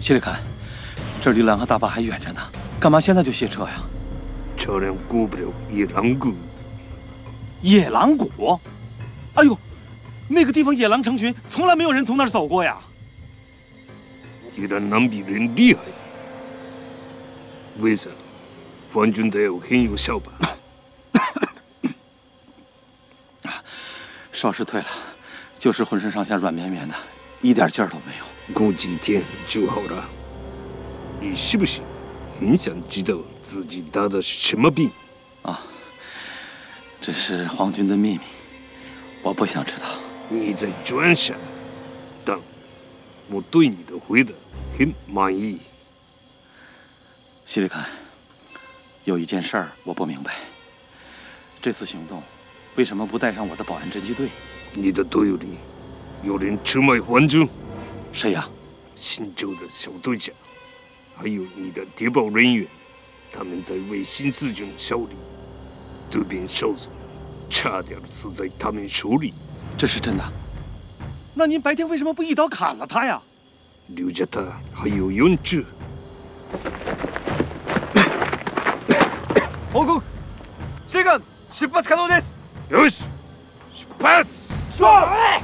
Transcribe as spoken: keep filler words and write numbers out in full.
谢立凯，这离兰河大坝还远着呢，干嘛现在就卸车呀？ 车辆过不了野狼谷。 野狼谷？哎呦，那个地方野狼成群，从来没有人从那儿走过呀。 野狼哪比人厉害？为啥？黄军队友很有效吧？ 烧是退了，就是浑身上下软绵绵的，一点劲儿都没有。 过几天就好了。你是不是很想知道自己得的是什么病？ 啊，这是皇军的秘密，我不想知道。 你在装傻，但我对你的回答很满意。 西里坎，有一件事儿我不明白，这次行动为什么不带上我的保安侦缉队？ 你的队友里有人出卖黄军？ 谁呀？ 新州的小队长，还有你的谍报人员，他们在为新四军效力，对边哨子差点死在他们手里。 这是真的？那您白天为什么不一刀砍了他呀？ 留着他还有用处。 報告、司令官、出発可能です。 よし、出発！ はい。